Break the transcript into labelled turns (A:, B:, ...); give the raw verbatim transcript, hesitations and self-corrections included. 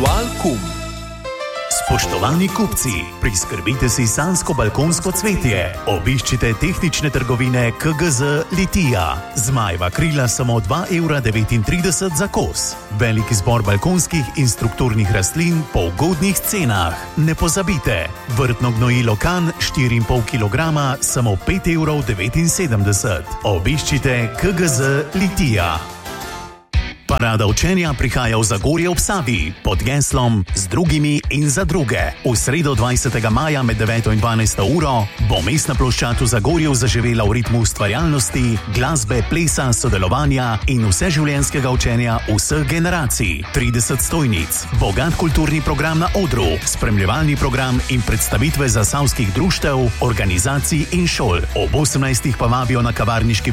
A: Festival Kum.
B: Spoštovani kupci, priskrbite si sanjsko balkonsko cvetje. Obiščite tehnične trgovine K G Z Litija. Zmajeva krila samo dva evra devetintrideset za kos. Velik izbor balkonskih in strukturnih rastlin po ugodnih cenah. Ne pozabite, vrtno gnojilo Kan štiri in pol kilograma samo pet evrov devetinsedemdeset. Obiščite K G Z Litija. Parada učenja prihaja v Zagorje ob Savi pod geslom Z drugimi in za druge. V sredo dvajsetega maja med deveto in dvanajsto uro bo mestna ploščad v Zagorju zaživela v ritmu ustvarjalnosti, glasbe, plesa, sodelovanja in vseživljenjskega učenja vseh generacij. trideset stojnic, bogat kulturni program na odru, spremljevalni program in predstavitve zasavskih društev, organizacij in šol. Ob osemnajstih pa vabijo na kavarniški